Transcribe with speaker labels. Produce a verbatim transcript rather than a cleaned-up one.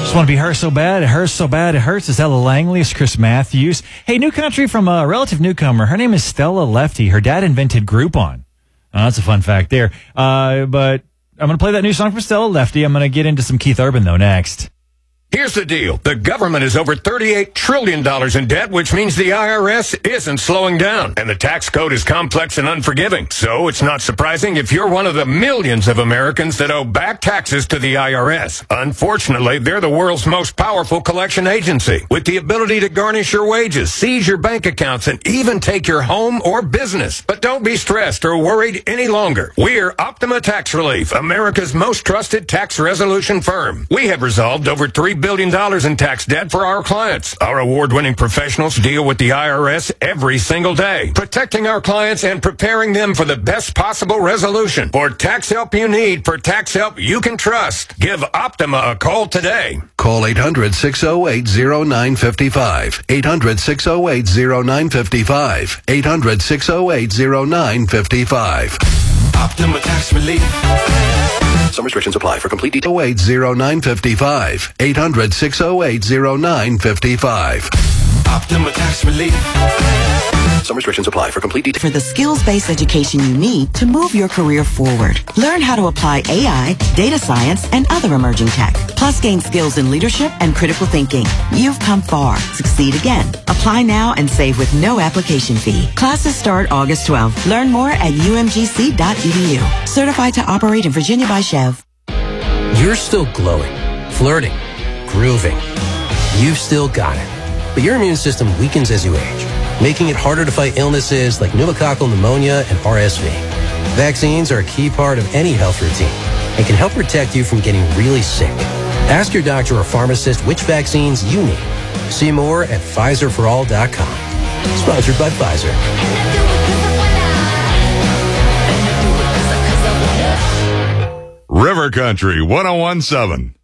Speaker 1: Just want to be her so bad, it hurts so bad, it hurts. It's Ella Langley, it's Chris Matthews. Hey, new country from a relative newcomer. Her name is Stella Lefty. Her dad invented Groupon. Oh, that's a fun fact there. Uh, but I'm going to play that new song from Stella Lefty. I'm going to get into some Keith Urban, though, next.
Speaker 2: Here's the deal. The government is over thirty-eight trillion dollars in debt, which means the I R S isn't slowing down. And the tax code is complex and unforgiving. So it's not surprising if you're one of the millions of Americans that owe back taxes to the I R S. Unfortunately, they're the world's most powerful collection agency, with the ability to garnish your wages, seize your bank accounts, and even take your home or business. But don't be stressed or worried any longer. We're Optima Tax Relief, America's most trusted tax resolution firm. We have resolved over three billion dollars in tax debt for our clients. Our award-winning professionals deal with the I R S every single day, protecting our clients and preparing them for the best possible resolution. For tax help you need, for tax help you can trust, give Optima a call today.
Speaker 3: Call eight hundred, six oh eight, oh nine five five. eight hundred, six oh eight, oh nine five five. eight hundred, six oh eight, oh nine five five.
Speaker 4: Optima Tax Relief.
Speaker 3: Some restrictions apply. For complete details, oh eight, oh nine five five. eight hundred, six oh eight, oh nine five five.
Speaker 4: Optima Tax Relief.
Speaker 3: Some restrictions apply. For complete details.
Speaker 5: For the skills-based education you need to move your career forward. Learn how to apply A I, data science, and other emerging tech. Plus gain skills in leadership and critical thinking. You've come far. Succeed again. Apply now and save with no application fee. Classes start August twelfth. Learn more at U M G C dot E D U. Certified to operate in Virginia by Chev.
Speaker 6: You're still glowing, flirting, grooving. You've still got it. But your immune system weakens as you age, making it harder to fight illnesses like pneumococcal pneumonia and R S V. Vaccines are a key part of any health routine and can help protect you from getting really sick. Ask your doctor or pharmacist which vaccines you need. See more at Pfizer for all dot com. Sponsored by Pfizer.
Speaker 7: River Country one oh one point seven.